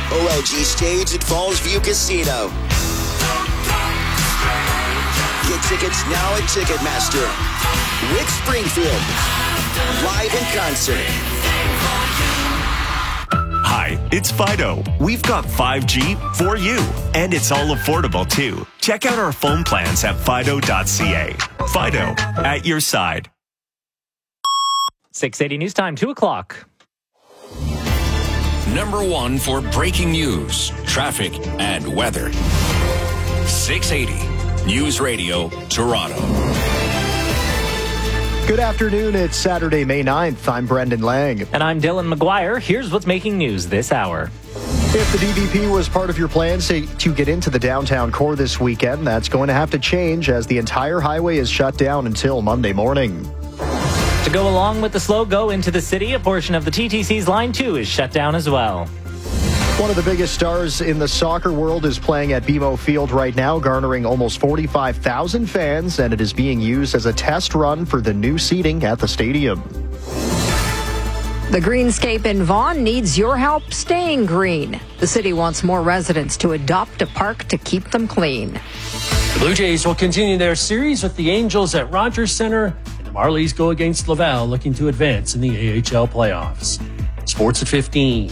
OLG Stage at Falls View Casino. Get tickets now at Ticketmaster. Rick Springfield, live in concert. Hi, it's Fido. We've got 5G for you, and it's all affordable too. Check out our phone plans at fido.ca. Fido, at your side. 6:80 news time, 2 o'clock. Number one for breaking news, traffic, and weather. 680 News Radio, Toronto. Good afternoon. It's Saturday, May 9th. I'm Brendan Lang. And I'm Dylan McGuire. Here's what's making news this hour. If the DVP was part of your plans to get into the downtown core this weekend, that's going to have to change as the entire highway is shut down until Monday morning. To go along with the slow go into the city, a portion of the TTC's Line 2 is shut down as well. One of the biggest stars in the soccer world is playing at BMO Field right now, garnering almost 45,000 fans, and it is being used as a test run for the new seating at the stadium. The Greenscape in Vaughan needs your help staying green. The city wants more residents to adopt a park to keep them clean. The Blue Jays will continue their series with the Angels at Rogers Centre, and the Marlies go against Laval, looking to advance in the AHL playoffs. Sports at 15.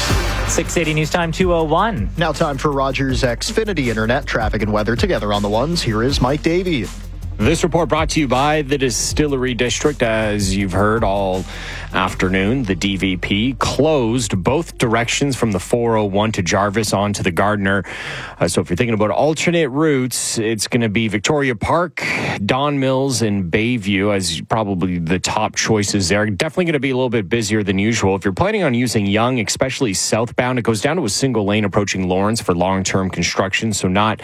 680 news time, 2:01. Now time for Rogers Xfinity Internet traffic and weather together on the ones. Here is Mike Davey. This report brought to you by the Distillery District. As you've heard all afternoon, the DVP closed both directions from the 401 to Jarvis onto the Gardiner. So if you're thinking about alternate routes, it's going to be Victoria Park, Don Mills, and Bayview as probably the top choices there. Definitely going to be a little bit busier than usual. If you're planning on using Yonge, especially southbound, it goes down to a single lane approaching Lawrence for long-term construction, so not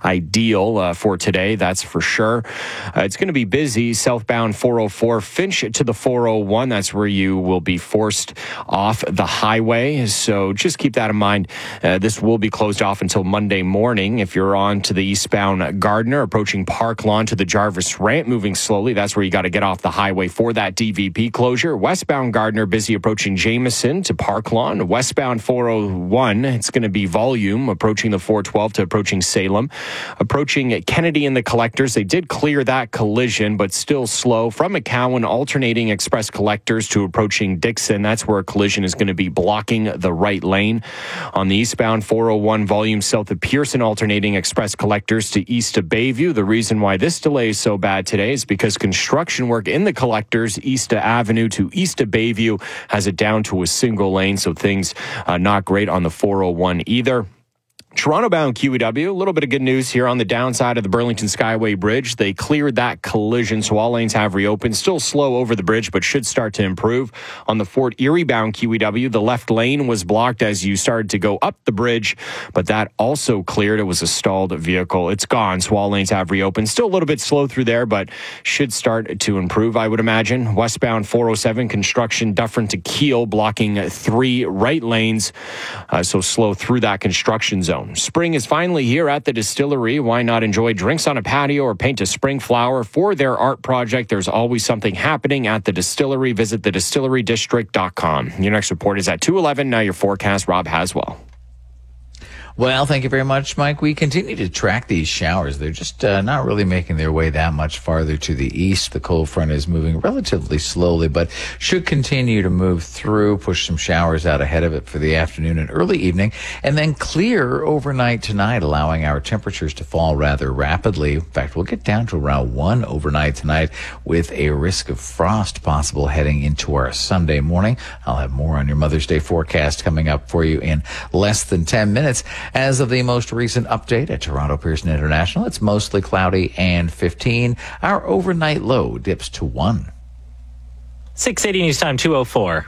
ideal for today, that's for sure. It's going to be busy southbound 404 Finch to the 401. That's where you will be forced off the highway. So just keep that in mind. This will be closed off until Monday morning. If you're on to the eastbound Gardiner, approaching Park Lawn to the Jarvis ramp, moving slowly, that's where you got to get off the highway for that DVP closure. Westbound Gardiner, busy approaching Jameson to Park Lawn. Westbound 401, it's going to be volume approaching the 412 to approaching Salem. Approaching Kennedy and the Collectors, they did clear that collision, but still slow from McCowan, alternating Express Collectors to approaching Dixon. That's where a collision is going to be blocking the right lane. On the eastbound 401, volume south of Pearson, alternating Express Collectors to east of Bayview. The reason why this delay is so bad today is because construction work in the Collectors, east of Avenue to east of Bayview, has it down to a single lane, so things not great on the 401 either. Toronto-bound QEW, a little bit of good news here on the downside of the Burlington Skyway Bridge. They cleared that collision, so all lanes have reopened. Still slow over the bridge, but should start to improve. On the Fort Erie-bound QEW, the left lane was blocked as you started to go up the bridge, but that also cleared. It was a stalled vehicle. It's gone, so all lanes have reopened. Still a little bit slow through there, but should start to improve, I would imagine. Westbound 407, construction Dufferin to Keele, blocking 3 right lanes, so slow through that construction zone. Spring is finally here at the Distillery. Why not enjoy drinks on a patio or paint a spring flower for their art project? There's always something happening at the Distillery. Visit thedistillerydistrict.com. Your next report is at 2:11. Now your forecast, Rob Haswell. Well, thank you very much, Mike. We continue to track these showers. They're just not really making their way that much farther to the east. The cold front is moving relatively slowly, but should continue to move through, push some showers out ahead of it for the afternoon and early evening, and then clear overnight tonight, allowing our temperatures to fall rather rapidly. In fact, we'll get down to around 1 overnight tonight with a risk of frost possible heading into our Sunday morning. I'll have more on your Mother's Day forecast coming up for you in less than 10 minutes. As of the most recent update at Toronto Pearson International, it's mostly cloudy and 15. Our overnight low dips to 1. 680 news time, 2:04.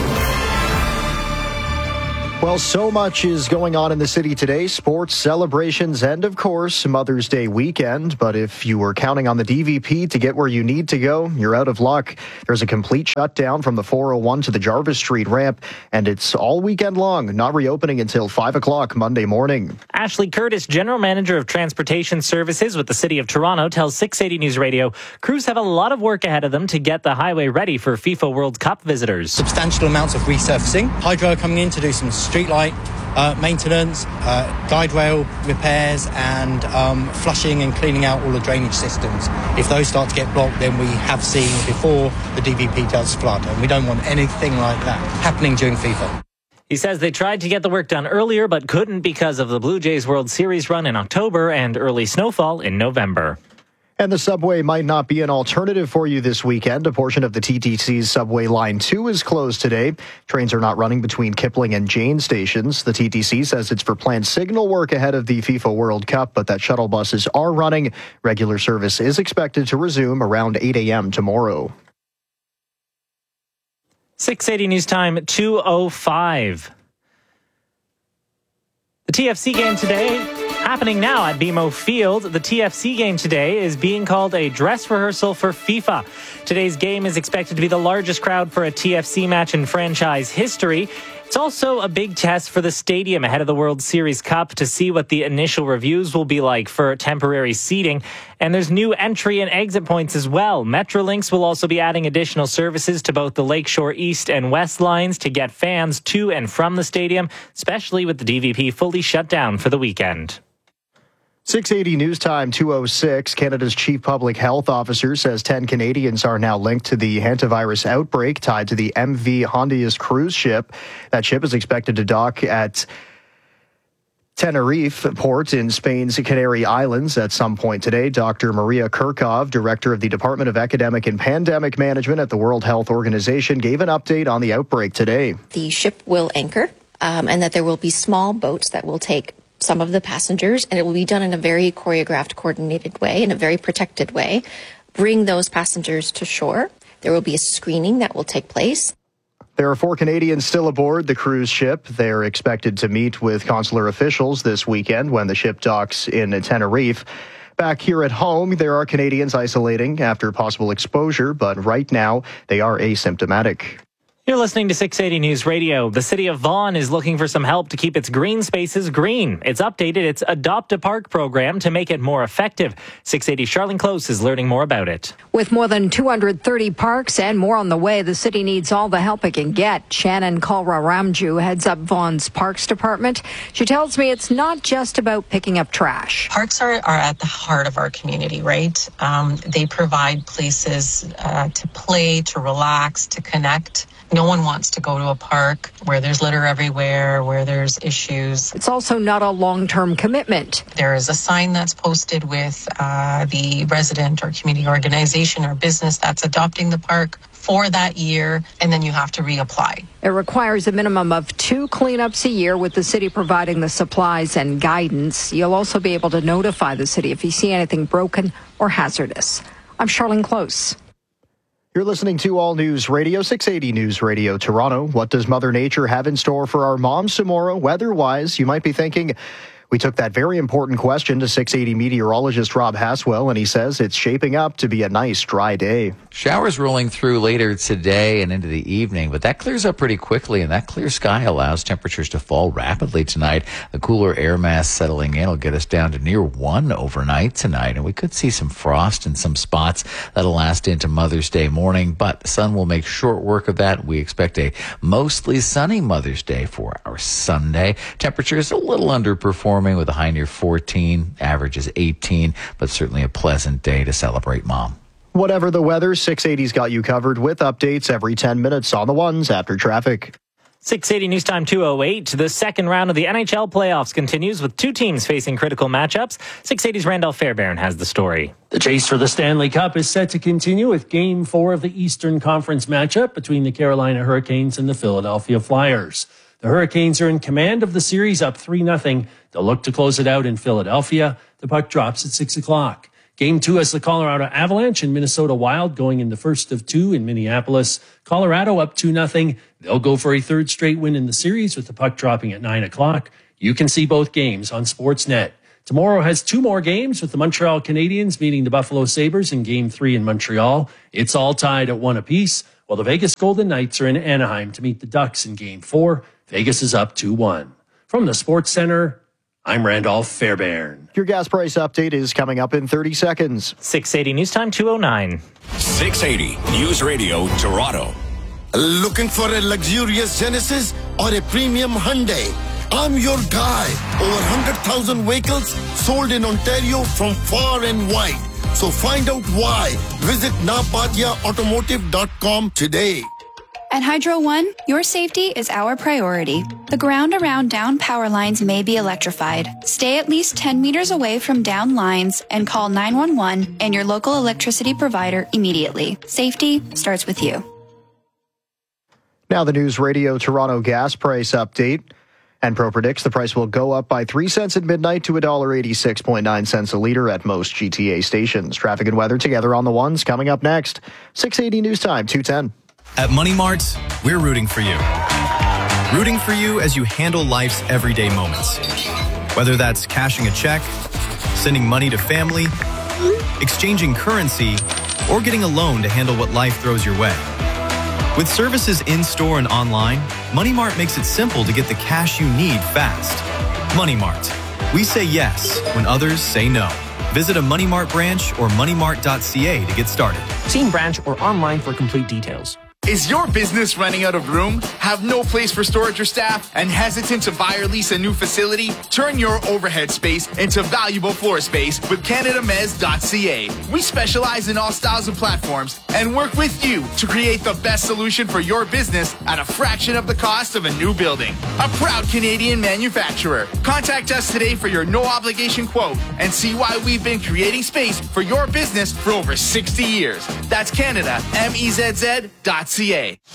Well, so much is going on in the city today. Sports, celebrations, and, of course, Mother's Day weekend. But if you were counting on the DVP to get where you need to go, you're out of luck. There's a complete shutdown from the 401 to the Jarvis Street ramp, and it's all weekend long, not reopening until 5 o'clock Monday morning. Ashley Curtis, General Manager of Transportation Services with the City of Toronto, tells 680 News Radio crews have a lot of work ahead of them to get the highway ready for FIFA World Cup visitors. Substantial amounts of resurfacing. Hydro coming in to do some streetlight maintenance, guide rail repairs, and flushing and cleaning out all the drainage systems. If those start to get blocked, then we have seen before the DVP does flood, and we don't want anything like that happening during FIFA. He says they tried to get the work done earlier, but couldn't because of the Blue Jays World Series run in October and early snowfall in November. And the subway might not be an alternative for you this weekend. A portion of the TTC's subway line 2 is closed today. Trains are not running between Kipling and Jane stations. The TTC says it's for planned signal work ahead of the FIFA World Cup, but that shuttle buses are running. Regular service is expected to resume around 8 a.m. tomorrow. 6:80 news time, 2:05. The TFC game today, happening now at BMO Field. The TFC game today is being called a dress rehearsal for FIFA. Today's game is expected to be the largest crowd for a TFC match in franchise history. It's also a big test for the stadium ahead of the World Series Cup to see what the initial reviews will be like for temporary seating. And there's new entry and exit points as well. Metrolinx will also be adding additional services to both the Lakeshore East and West lines to get fans to and from the stadium, especially with the DVP fully shut down for the weekend. 6:80 news time, 2:06. Canada's chief public health officer says 10 Canadians are now linked to the hantavirus outbreak tied to the MV Hondias cruise ship. That ship is expected to dock at Tenerife port in Spain's Canary Islands at some point today. Dr. Maria Kirchhoff, director of the Department of Academic and Pandemic Management at the World Health Organization, gave an update on the outbreak today. The ship will anchor and that there will be small boats that will take some of the passengers, and it will be done in a very choreographed, coordinated way, in a very protected way. Bring those passengers to shore. There will be a screening that will take place. There are 4 Canadians still aboard the cruise ship. They're expected to meet with consular officials this weekend when the ship docks in Tenerife. Back here at home, there are Canadians isolating after possible exposure, but right now they are asymptomatic. You're listening to 680 News Radio. The city of Vaughan is looking for some help to keep its green spaces green. It's updated its Adopt a Park program to make it more effective. 680 Charlene Close is learning more about it. With more than 230 parks and more on the way, the city needs all the help it can get. Shannon Kalra-Ramju heads up Vaughan's Parks Department. She tells me it's not just about picking up trash. Parks are at the heart of our community, right? They provide places to play, to relax, to connect. No one wants to go to a park where there's litter everywhere, where there's issues. It's also not a long-term commitment. There is a sign that's posted with the resident or community organization or business that's adopting the park for that year, and then you have to reapply. It requires a minimum of 2 cleanups a year, with the city providing the supplies and guidance. You'll also be able to notify the city if you see anything broken or hazardous. I'm Charlene Close. You're listening to All News Radio, 680 News Radio Toronto. What does Mother Nature have in store for our moms tomorrow, weather-wise? You might be thinking, we took that very important question to 680 meteorologist Rob Haswell, and he says it's shaping up to be a nice, dry day. Showers rolling through later today and into the evening, but that clears up pretty quickly, and that clear sky allows temperatures to fall rapidly tonight. The cooler air mass settling in will get us down to near 1 overnight tonight, and we could see some frost in some spots that'll last into Mother's Day morning, but the sun will make short work of that. We expect a mostly sunny Mother's Day for our Sunday. Temperatures a little underperforming with a high near 14, average is 18, but certainly a pleasant day to celebrate Mom. Whatever the weather, 680's got you covered with updates every 10 minutes on the ones after traffic. 680 News Time 2:08. The second round of the NHL playoffs continues with 2 teams facing critical matchups. 680's Randolph Fairbairn has the story. The chase for the Stanley Cup is set to continue with Game 4 of the Eastern Conference matchup between the Carolina Hurricanes and the Philadelphia Flyers. The Hurricanes are in command of the series, up 3-0. They'll look to close it out in Philadelphia. The puck drops at 6 o'clock. Game 2 has the Colorado Avalanche and Minnesota Wild going in the first of 2 in Minneapolis. Colorado up 2-0. They'll go for a 3rd straight win in the series with the puck dropping at 9 o'clock. You can see both games on Sportsnet. Tomorrow has 2 more games with the Montreal Canadiens meeting the Buffalo Sabres in Game 3 in Montreal. It's all tied at 1 apiece, while the Vegas Golden Knights are in Anaheim to meet the Ducks in Game 4. Vegas is up 2-1. From the Sports Center, I'm Randolph Fairbairn. Your gas price update is coming up in 30 seconds. 680 News Time 2:09. 680 News Radio Toronto. Looking for a luxurious Genesis or a premium Hyundai? I'm your guy. Over 100,000 vehicles sold in Ontario from far and wide. So find out why. Visit napadiaautomotive.com today. At Hydro One, your safety is our priority. The ground around down power lines may be electrified. Stay at least 10 meters away from down lines and call 911 and your local electricity provider immediately. Safety starts with you. Now the News Radio Toronto gas price update. Enpro predicts the price will go up by 3 cents at midnight to $1.86.9 a litre at most GTA stations. Traffic and weather together on the ones coming up next. 680 News Time, 2:10. At Money Mart, we're rooting for you. Rooting for you as you handle life's everyday moments. Whether that's cashing a check, sending money to family, exchanging currency, or getting a loan to handle what life throws your way. With services in-store and online, Money Mart makes it simple to get the cash you need fast. Money Mart. We say yes when others say no. Visit a Money Mart branch or moneymart.ca to get started. See in branch or online for complete details. Is your business running out of room? Have no place for storage or staff? And hesitant to buy or lease a new facility? Turn your overhead space into valuable floor space with CanadaMez.ca. We specialize in all styles of platforms and work with you to create the best solution for your business at a fraction of the cost of a new building. A proud Canadian manufacturer. Contact us today for your no-obligation quote and see why we've been creating space for your business for over 60 years. That's CanadaMezz.ca.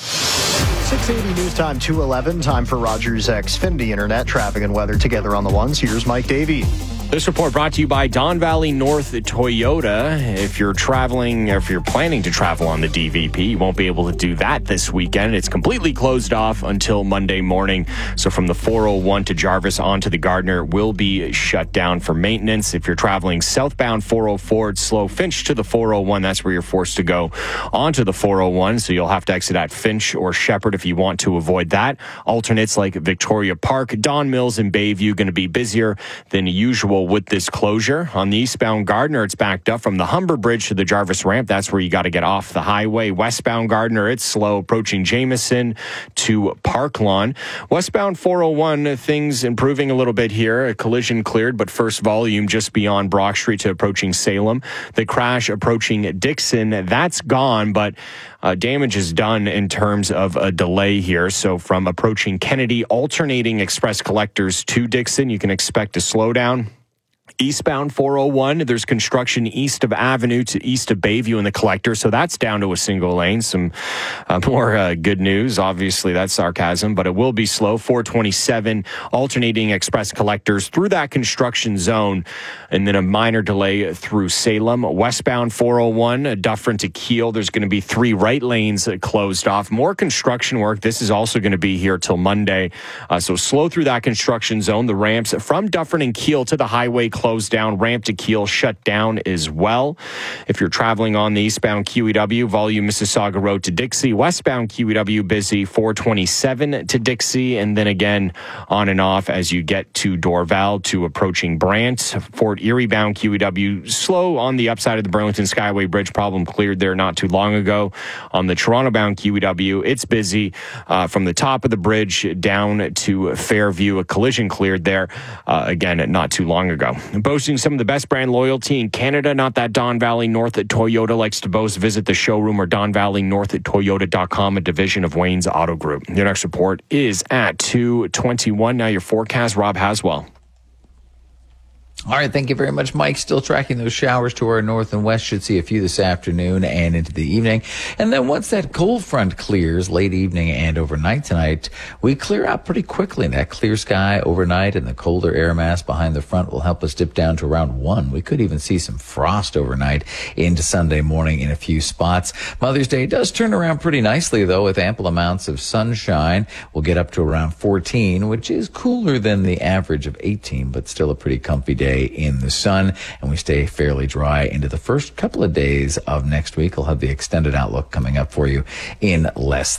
680 News Time, 2:11. Time for Rogers Xfinity Internet. Traffic and weather together on the ones. Here's Mike Davey. This report brought to you by Don Valley North Toyota. If you're planning to travel on the DVP, you won't be able to do that this weekend. It's completely closed off until Monday morning. So from the 401 to Jarvis onto the Gardiner will be shut down for maintenance. If you're traveling southbound 404, it's slow. Finch to the 401, that's where you're forced to go onto the 401. So you'll have to exit at Finch or Shepherd if you want to avoid that. Alternates like Victoria Park, Don Mills, and Bayview going to be busier than usual with this closure. On the eastbound Gardiner, it's backed up from the Humber Bridge to the Jarvis ramp. That's where you got to get off the highway. Westbound Gardiner, it's slow approaching Jameson to Park Lawn. Westbound 401, things improving a little bit here. A collision cleared, but first volume just beyond Brock Street to approaching Salem. The crash approaching Dixon, that's gone, but damage is done in terms of a delay here. So from approaching Kennedy, alternating express collectors to Dixon, you can expect a slowdown. Eastbound 401, there's construction east of Avenue to east of Bayview in the collector, so that's down to a single lane. Some more good news. Obviously, that's sarcasm, but it will be slow. 427, alternating express collectors through that construction zone, and then a minor delay through Salem. Westbound 401, Dufferin to Kiel, there's going to be 3 right lanes closed off. More construction work. This is also going to be here till Monday. So slow through that construction zone. The ramps from Dufferin and Kiel to the highway closed down. Ramp to Kiel shut down as well. If you're traveling on the eastbound QEW, volume Mississauga Road to Dixie. Westbound QEW busy 427 to Dixie, and then again on and off as you get to Dorval to approaching Brant. Fort Erie bound QEW slow on the upside of the Burlington Skyway Bridge. Problem cleared there not too long ago. On the Toronto bound QEW, it's busy from the top of the bridge down to Fairview. A collision cleared there again not too long ago. Boasting some of the best brand loyalty in Canada, not that Don Valley North at Toyota likes to boast. Visit the showroom or DonValleyNorth@Toyota.com, a division of Wayne's Auto Group. Your next report is at 2:21. Now your forecast, Rob Haswell. All right, thank you very much, Mike. Still tracking those showers to our north and west. Should see a few this afternoon and into the evening. And then once that cold front clears, late evening and overnight tonight, we clear out pretty quickly. That clear sky overnight and the colder air mass behind the front will help us dip down to around 1. We could even see some frost overnight into Sunday morning in a few spots. Mother's Day does turn around pretty nicely, though, with ample amounts of sunshine. We'll get up to around 14, which is cooler than the average of 18, but still a pretty comfy day in the sun, and we stay fairly dry into the first couple of days of next week. I'll have the extended outlook coming up for you in less